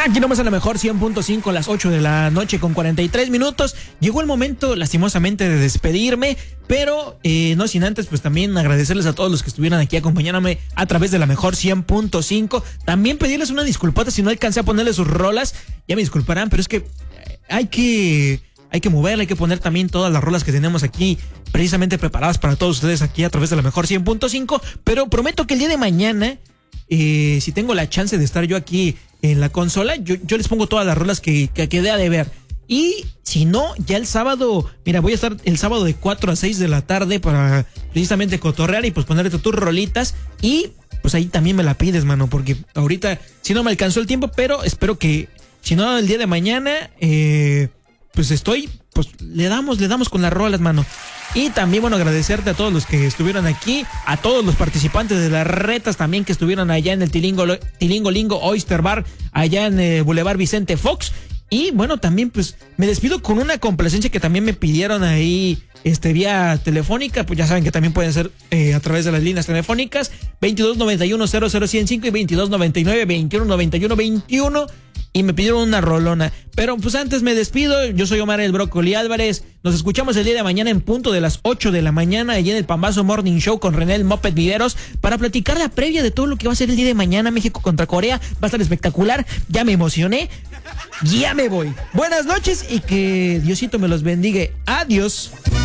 Aquí nomás a lo mejor 100.5 a las 8 de la noche con 43 minutos. Llegó el momento, lastimosamente, de despedirme, pero no sin antes, pues también agradecerles a todos los que estuvieran aquí acompañándome a través de la mejor 100.5. También pedirles una disculpata si no alcancé a ponerles sus rolas. Ya me disculparán, pero es que hay que moverle, hay que poner también todas las rolas que tenemos aquí precisamente preparadas para todos ustedes aquí a través de la mejor 100.5. Pero prometo que el día de mañana, si tengo la chance de estar yo aquí en la consola, yo les pongo todas las rolas que quedé a deber. Y si no, ya el sábado, mira, voy a estar el sábado de 4 a 6 de la tarde para precisamente cotorrear y pues ponerte tus rolitas. Y pues ahí también me la pides, mano, porque ahorita si no me alcanzó el tiempo, pero espero que si no el día de mañana, pues le damos con las rolas, mano. Y también, bueno, agradecerte a todos los que estuvieron aquí, a todos los participantes de las retas también que estuvieron allá en el Tilingo Lingo Oyster Bar, allá en el Boulevard Vicente Fox. Y bueno, también pues me despido con una complacencia que también me pidieron ahí vía telefónica. Pues ya saben que también pueden ser a través de las líneas telefónicas 2291-00105 y 2299-2191-21. Y me pidieron una rolona. Pero pues antes me despido. Yo soy Omar el Brócoli Álvarez. Nos escuchamos el día de mañana en punto de las 8 de la mañana allí en el Pambazo Morning Show con René el Moped Videros para platicar la previa de todo lo que va a ser el día de mañana. México contra Corea. Va a estar espectacular. Ya me emocioné. Ya me voy. Buenas noches y que Diosito me los bendiga. Adiós.